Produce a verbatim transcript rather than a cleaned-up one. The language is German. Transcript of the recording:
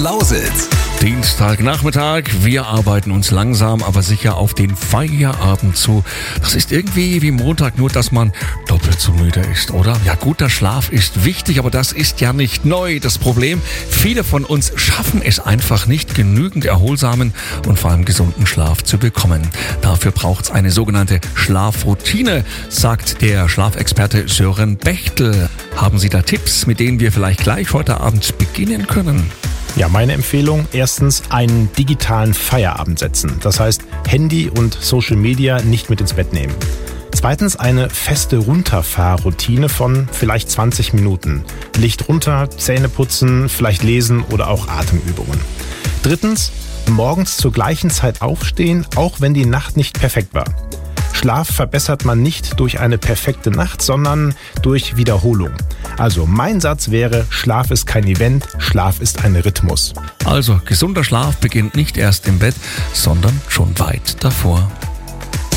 Lausitz. Dienstagnachmittag, wir arbeiten uns langsam, aber sicher auf den Feierabend zu. Das ist irgendwie wie Montag, nur dass man doppelt so müde ist, oder? Ja, guter Schlaf ist wichtig, aber das ist ja nicht neu. Das Problem, viele von uns schaffen es einfach nicht, genügend erholsamen und vor allem gesunden Schlaf zu bekommen. Dafür braucht es eine sogenannte Schlafroutine, sagt der Schlafexperte Sören Bechtel. Haben Sie da Tipps, mit denen wir vielleicht gleich heute Abend beginnen können? Ja, meine Empfehlung, erstens einen digitalen Feierabend setzen. Das heißt, Handy und Social Media nicht mit ins Bett nehmen. Zweitens, eine feste Runterfahrroutine von vielleicht zwanzig Minuten. Licht runter, Zähne putzen, vielleicht lesen oder auch Atemübungen. Drittens, morgens zur gleichen Zeit aufstehen, auch wenn die Nacht nicht perfekt war. Schlaf verbessert man nicht durch eine perfekte Nacht, sondern durch Wiederholung. Also mein Satz wäre, Schlaf ist kein Event, Schlaf ist ein Rhythmus. Also gesunder Schlaf beginnt nicht erst im Bett, sondern schon weit davor.